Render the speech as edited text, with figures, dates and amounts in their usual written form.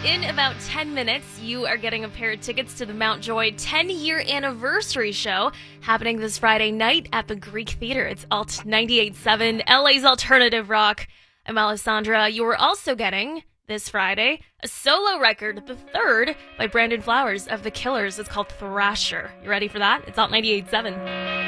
In about 10 minutes, you are getting a pair of tickets to the Mount Joy 10-year anniversary show happening this Friday night at the Greek Theater. It's Alt 98.7, LA's alternative rock. I'm Alessandra. You are also getting, this Friday, a solo record, the third, by Brandon Flowers of The Killers. It's called Thrasher. You ready for that? It's Alt 98.7.